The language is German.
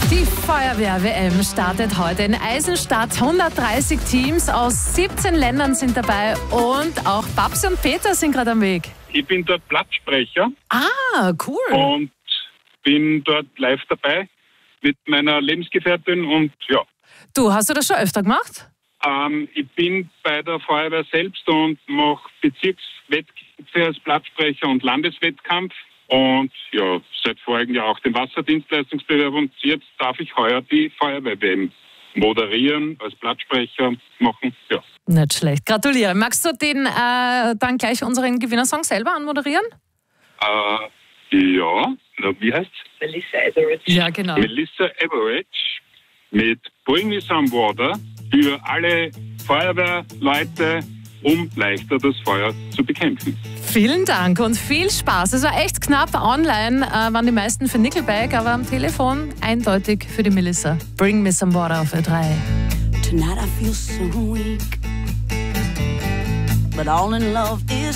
Die Feuerwehr-WM startet heute in Eisenstadt. 130 Teams aus 17 Ländern sind dabei und auch Babsi und Peter sind gerade am Weg. Ich bin dort Platzsprecher. Ah, cool. Und bin dort live dabei mit meiner Lebensgefährtin und ja. Du, hast du das schon öfter gemacht? Ich bin bei der Feuerwehr selbst und mache Bezirkswettkämpfe als Platzsprecher und Landeswettkampf. Und ja, seit vorigen Jahr auch den Wasserdienstleistungsbewerb und jetzt darf ich heuer die Feuerwehr-WM moderieren, als Platzsprecher machen. Ja. Nicht schlecht. Gratuliere. Magst du den dann gleich unseren Gewinnersong selber anmoderieren? Ja, wie heißt's? Melissa Etheridge. Ja, genau. Melissa Etheridge mit Bring Me Some Water für alle Feuerwehrleute, um leichter das Feuer zu bekämpfen. Vielen Dank und viel Spaß. Es war echt knapp. Online waren die meisten für Nickelback, aber am Telefon eindeutig für die Melissa. Bring Me Some Water auf Ö3. Tonight I feel so weak, but all in love is